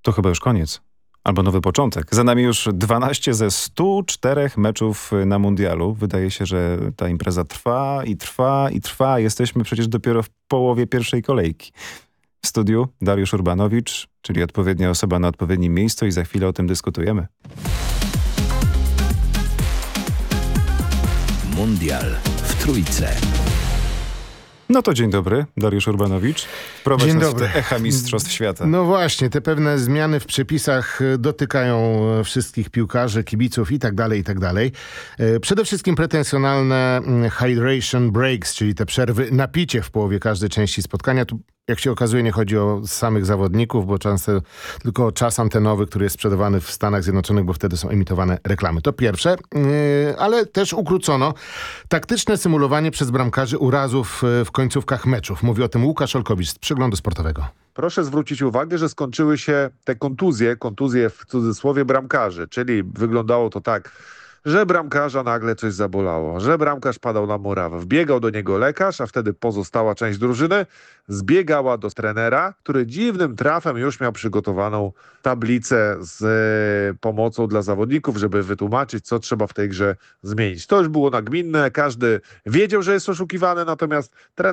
To chyba już koniec. Albo nowy początek. Za nami już 12 ze 104 meczów na mundialu. Wydaje się, że ta impreza trwa i trwa i trwa. Jesteśmy przecież dopiero w połowie pierwszej kolejki. W studiu Dariusz Urbanowicz, czyli odpowiednia osoba na odpowiednim miejscu i za chwilę o tym dyskutujemy. Mundial w Trójce. No to dzień dobry, Dariusz Urbanowicz. Prowadź Dzień nas dobry. w te echa Mistrzostw Świata. No właśnie, te pewne zmiany w przepisach dotykają wszystkich piłkarzy, kibiców i tak dalej, i tak dalej. Przede wszystkim pretensjonalne hydration breaks, czyli te przerwy na picie w połowie każdej części spotkania. Tu, jak się okazuje, nie chodzi o samych zawodników, bo często tylko o czas antenowy, który jest sprzedawany w Stanach Zjednoczonych, bo wtedy są emitowane reklamy. To pierwsze, ale też ukrócono taktyczne symulowanie przez bramkarzy urazów w końcówkach meczów. Mówi o tym Łukasz Olkowicz z Przeglądu Sportowego. Proszę zwrócić uwagę, że skończyły się te kontuzje w cudzysłowie bramkarzy, czyli wyglądało to tak, że bramkarza nagle coś zabolało, że bramkarz padał na murawę. Wbiegał do niego lekarz, a wtedy pozostała część drużyny zbiegała do trenera, który dziwnym trafem już miał przygotowaną tablicę z pomocą dla zawodników, żeby wytłumaczyć, co trzeba w tej grze zmienić. To już było nagminne, każdy wiedział, że jest oszukiwany, natomiast trener